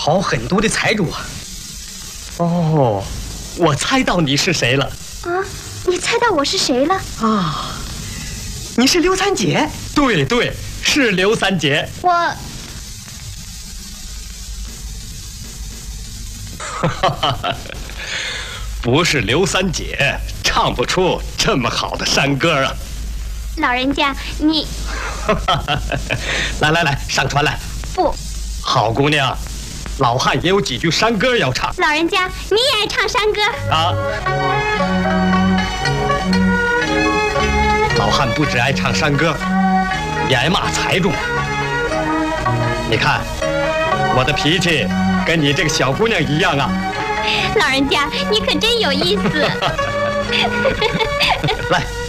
好狠毒的财主啊！哦，我猜到你是谁了。 啊，你猜到我是谁了？ 啊，你是刘三姐。对对，是刘三姐。 我， 不是刘三姐，唱不出这么好的山歌啊。 老人家，你， 来，上船来。 不， 好姑娘，老汉也有几句山歌要唱。 老人家，你也爱唱山歌啊？老汉不只爱唱山歌，也爱骂财主。你看，我的脾气跟你这个小姑娘一样啊。 老人家，你可真有意思。 来。